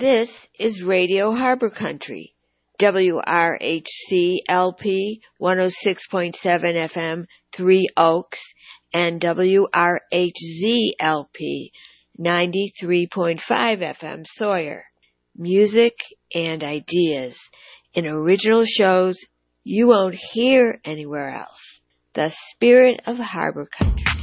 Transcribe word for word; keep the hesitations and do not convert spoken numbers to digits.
This is Radio Harbor Country, W R H C L P one oh six point seven F M, Three Oaks, and W R H Z L P ninety-three point five F M, Sawyer. Music and ideas in original shows you won't hear anywhere else. The spirit of Harbor Country.